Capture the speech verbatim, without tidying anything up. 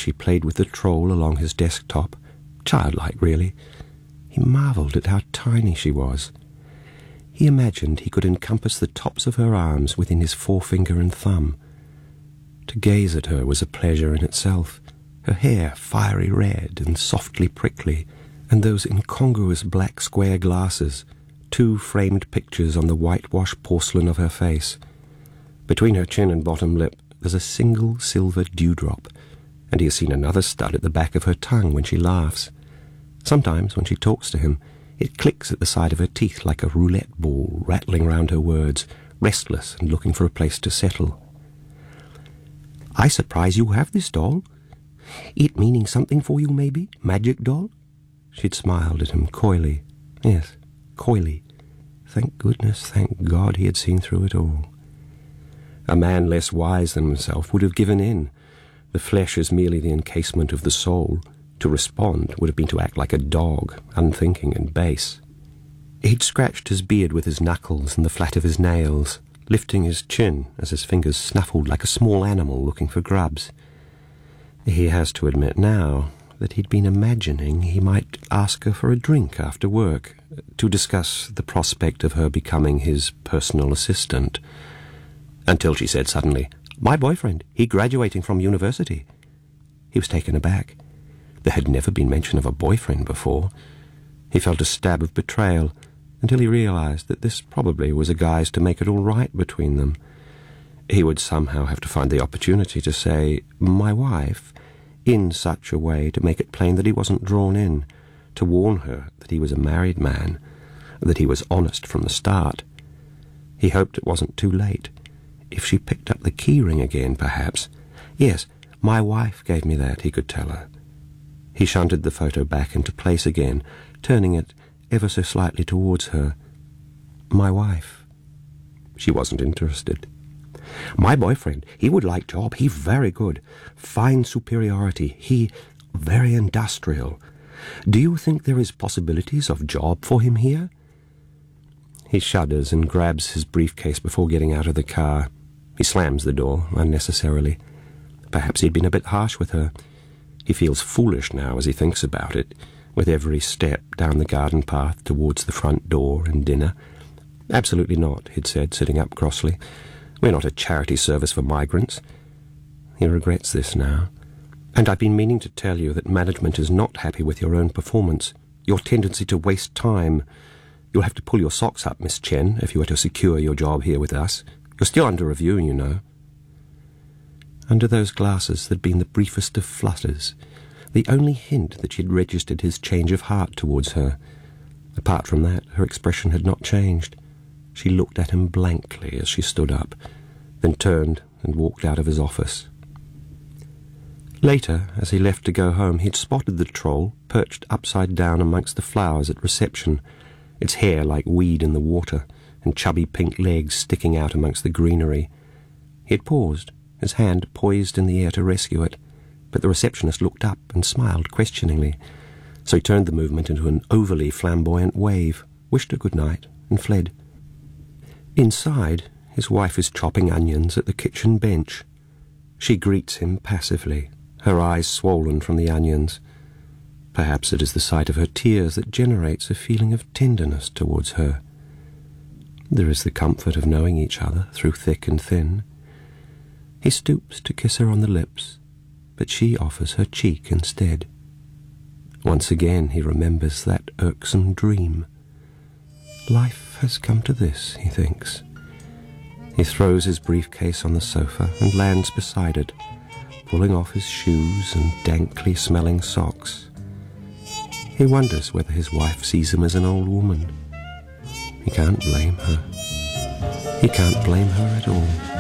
she played with the troll along his desktop, childlike really, he marvelled at how tiny she was. He imagined he could encompass the tops of her arms within his forefinger and thumb. To gaze at her was a pleasure in itself, her hair fiery red and softly prickly, and those incongruous black square glasses, two framed pictures on the whitewashed porcelain of her face. Between her chin and bottom lip there's a single silver dewdrop, and he has seen another stud at the back of her tongue when she laughs. Sometimes, when she talks to him, it clicks at the side of her teeth like a roulette ball rattling round her words, restless and looking for a place to settle. "I surprise you have this doll. It meaning something for you, maybe? Magic doll?" She'd smiled at him coyly. Yes, coyly. Thank goodness, thank God he had seen through it all. A man less wise than himself would have given in. The flesh is merely the encasement of the soul. To respond would have been to act like a dog, unthinking and base. He'd scratched his beard with his knuckles and the flat of his nails, lifting his chin as his fingers snuffled like a small animal looking for grubs. He has to admit now that he'd been imagining he might ask her for a drink after work, to discuss the prospect of her becoming his personal assistant, until she said suddenly, "My boyfriend, he graduating from university." He was taken aback. There had never been mention of a boyfriend before. He felt a stab of betrayal, until he realized that this probably was a guise to make it all right between them. He would somehow have to find the opportunity to say, "My wife," in such a way to make it plain that he wasn't drawn in, to warn her that he was a married man, that he was honest from the start. He hoped it wasn't too late. If she picked up the keyring again, perhaps. "Yes, my wife gave me that," he could tell her. He shunted the photo back into place again, turning it ever so slightly towards her. "My wife." She wasn't interested. "My boyfriend, he would like job, he very good. Fine superiority, he very industrial. Do you think there is possibilities of job for him here?" He shudders and grabs his briefcase before getting out of the car. He slams the door unnecessarily. Perhaps he'd been a bit harsh with her. He feels foolish now as he thinks about it, with every step down the garden path towards the front door and dinner. "Absolutely not," he'd said, sitting up crossly. "We're not a charity service for migrants." He regrets this now. "And I've been meaning to tell you that management is not happy with your own performance, your tendency to waste time. You'll have to pull your socks up, Miss Chen, if you are to secure your job here with us. You're still under review, you know." Under those glasses there'd been the briefest of flutters, the only hint that she'd registered his change of heart towards her. Apart from that, her expression had not changed. She looked at him blankly as she stood up, then turned and walked out of his office. Later, as he left to go home, he'd spotted the troll perched upside down amongst the flowers at reception, its hair like weed in the water, and chubby pink legs sticking out amongst the greenery. He had paused, his hand poised in the air to rescue it, but the receptionist looked up and smiled questioningly, so he turned the movement into an overly flamboyant wave, wished her good night, and fled. Inside, his wife is chopping onions at the kitchen bench. She greets him passively, her eyes swollen from the onions. Perhaps it is the sight of her tears that generates a feeling of tenderness towards her. There is the comfort of knowing each other through thick and thin. He stoops to kiss her on the lips, but she offers her cheek instead. Once again he remembers that irksome dream. Life has come to this, he thinks. He throws his briefcase on the sofa and lands beside it, pulling off his shoes and dankly smelling socks. He wonders whether his wife sees him as an old woman. He can't blame her. He can't blame her at all.